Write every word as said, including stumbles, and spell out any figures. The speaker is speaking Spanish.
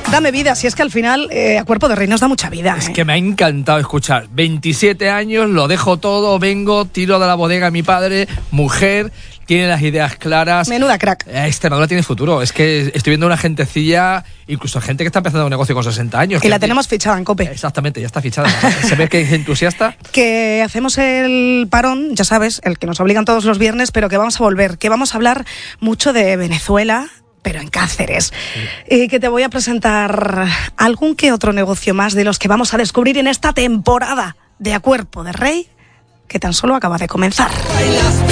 Dame vida, si es que al final eh, a Cuerpo de Rey nos da mucha vida. Es eh. que me ha encantado escuchar. veintisiete años, lo dejo todo, vengo, tiro de la bodega a mi padre, mujer, tiene las ideas claras. Menuda crack. Eh, Extremadura tiene futuro. Es que estoy viendo una gentecilla, incluso gente que está empezando un negocio con sesenta años. Y la que, tenemos fichada en COPE. Exactamente, ya está fichada. Se ve que es entusiasta. Que hacemos el parón, ya sabes, el que nos obligan todos los viernes, pero que vamos a volver, que vamos a hablar mucho de Venezuela, pero en Cáceres. Sí. Y que te voy a presentar algún que otro negocio más de los que vamos a descubrir en esta temporada de A Cuerpo de Rey, que tan solo acaba de comenzar.